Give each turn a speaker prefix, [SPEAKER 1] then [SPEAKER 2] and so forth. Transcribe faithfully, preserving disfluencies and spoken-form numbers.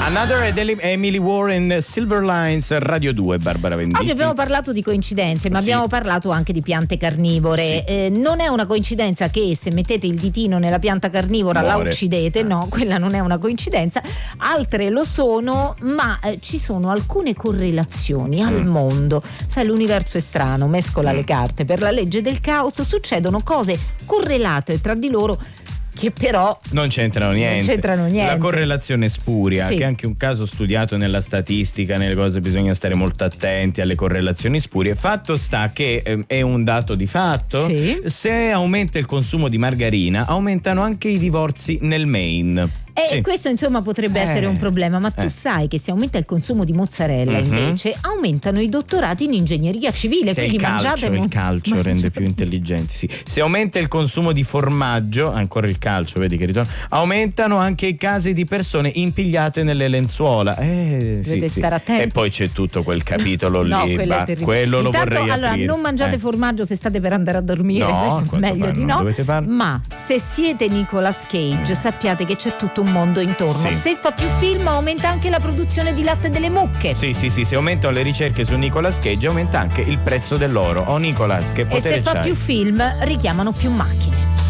[SPEAKER 1] Another ed Emily Warren, Silver Lines, Radio due, Barbara Venditti.
[SPEAKER 2] Oggi abbiamo parlato di coincidenze, ma
[SPEAKER 1] sì.
[SPEAKER 2] abbiamo parlato anche di piante carnivore.
[SPEAKER 1] Sì.
[SPEAKER 2] Eh, non è una coincidenza che se mettete il ditino nella pianta carnivora
[SPEAKER 1] Muore.
[SPEAKER 2] la uccidete, no, quella non è una coincidenza. Altre lo sono, ma eh, ci sono alcune correlazioni al
[SPEAKER 1] Mm.
[SPEAKER 2] mondo. Sai, l'universo è strano, mescola
[SPEAKER 1] Mm.
[SPEAKER 2] le carte. Per la legge del caos succedono cose correlate tra di loro che però
[SPEAKER 1] Non c'entrano niente.
[SPEAKER 2] Non c'entrano niente.
[SPEAKER 1] La correlazione spuria,
[SPEAKER 2] Sì.
[SPEAKER 1] che è anche un caso studiato nella statistica, nelle cose bisogna stare molto attenti alle correlazioni spurie. Fatto sta che eh, è un dato di fatto.
[SPEAKER 2] Sì.
[SPEAKER 1] Se aumenta il consumo di margarina, aumentano anche i divorzi nel Maine.
[SPEAKER 2] E
[SPEAKER 1] Sì.
[SPEAKER 2] questo insomma potrebbe
[SPEAKER 1] Eh.
[SPEAKER 2] essere un problema, ma tu
[SPEAKER 1] Eh.
[SPEAKER 2] sai che se aumenta il consumo di mozzarella
[SPEAKER 1] Mhm.
[SPEAKER 2] invece aumentano i dottorati in ingegneria civile,
[SPEAKER 1] Che è
[SPEAKER 2] quindi
[SPEAKER 1] il calcio,
[SPEAKER 2] mangiate
[SPEAKER 1] il
[SPEAKER 2] mo-
[SPEAKER 1] calcio
[SPEAKER 2] mangiate-
[SPEAKER 1] rende più intelligenti, sì. Se aumenta il consumo di formaggio, ancora il calcio, vedi che ritorna, aumentano anche i casi di persone impigliate nelle lenzuola. Eh, sì,
[SPEAKER 2] Dovete
[SPEAKER 1] sì.
[SPEAKER 2] stare attenti.
[SPEAKER 1] E poi c'è tutto quel capitolo
[SPEAKER 2] No,
[SPEAKER 1] lì,
[SPEAKER 2] quello è
[SPEAKER 1] bah,
[SPEAKER 2] terribile.
[SPEAKER 1] quello lo
[SPEAKER 2] Intanto,
[SPEAKER 1] vorrei
[SPEAKER 2] allora,
[SPEAKER 1] aprire.
[SPEAKER 2] non mangiate
[SPEAKER 1] Eh.
[SPEAKER 2] formaggio se state per andare a dormire,
[SPEAKER 1] No,
[SPEAKER 2] questo
[SPEAKER 1] a
[SPEAKER 2] è
[SPEAKER 1] quanto
[SPEAKER 2] meglio
[SPEAKER 1] pare
[SPEAKER 2] di
[SPEAKER 1] non
[SPEAKER 2] no.
[SPEAKER 1] dovete farlo.
[SPEAKER 2] Ma se siete Nicolas Cage, sappiate che c'è tutto un mondo intorno.
[SPEAKER 1] Sì.
[SPEAKER 2] Se fa più film aumenta anche la produzione di latte delle mucche.
[SPEAKER 1] Sì, sì, sì, se aumentano le ricerche su Nicolas Cage aumenta anche il prezzo dell'oro. Oh Nicolas, che
[SPEAKER 2] E
[SPEAKER 1] potere
[SPEAKER 2] se fa
[SPEAKER 1] c'hai?
[SPEAKER 2] più film richiamano più macchine.